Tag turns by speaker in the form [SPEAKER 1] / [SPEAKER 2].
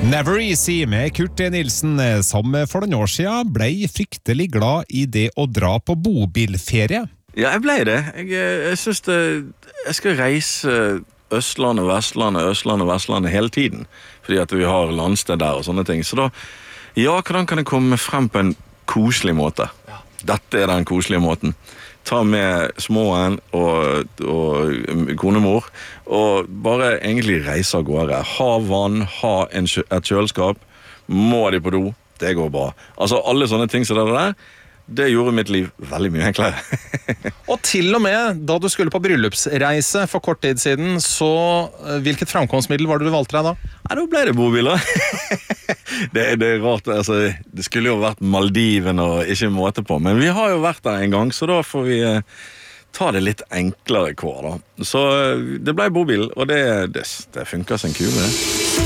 [SPEAKER 1] Never Easy med Kurt Nilsen, som for noen år siden ble fryktelig glad I det å dra på bobilferie.
[SPEAKER 2] Ja, jeg ble det. Jeg synes jeg skal reise Østlandet, Vestlandet hele tiden. Fordi at vi har landsted der og sånne ting. Så da, ja, hvordan kan jeg komme frem på en koselig måte? Dette den koselige måten. Ta med småen og konemor, og bare egentlig reise av gårde. Ha vann, ha et kjøleskap, må de på do, det går bra. Altså alle sånne ting som det gjorde mitt liv veldig mye enklere.
[SPEAKER 3] Og til og med da du skulle på bryllupsreise for kort tid siden, så hvilket framkomstmiddel var det du valgte deg da?
[SPEAKER 2] Ja, da ble det bobiler. det rart, altså, det skulle jo vært Maldiven og ikke måte på, men vi har jo vært der en gang, så da får vi ta det litt enklere kår da. Så det ble bobil, og det funker som en kule.